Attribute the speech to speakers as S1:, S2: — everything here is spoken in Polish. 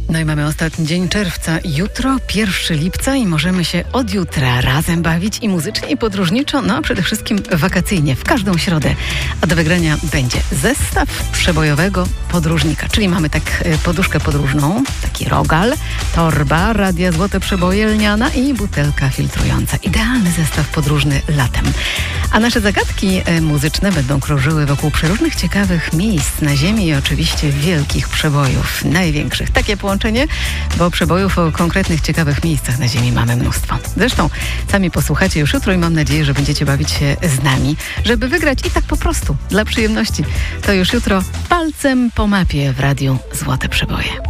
S1: No i mamy ostatni dzień czerwca. Jutro 1 lipca i możemy się od jutra razem bawić i muzycznie, i podróżniczo, no a przede wszystkim wakacyjnie, w każdą środę. A do wygrania będzie zestaw przebojowego podróżnika, czyli mamy poduszkę podróżną, taki rogal, torba, radia Złote Przeboje lniana i butelka filtrująca. Idealny zestaw podróżny latem. A nasze zagadki muzyczne będą krążyły wokół przeróżnych ciekawych miejsc na ziemi i oczywiście wielkich przebojów, największych. Takie połączenie, bo przebojów o konkretnych ciekawych miejscach na ziemi mamy mnóstwo. Zresztą sami posłuchacie już jutro i mam nadzieję, że będziecie bawić się z nami, żeby wygrać i tak po prostu, dla przyjemności. To już jutro palcem po mapie w Radiu Złote Przeboje.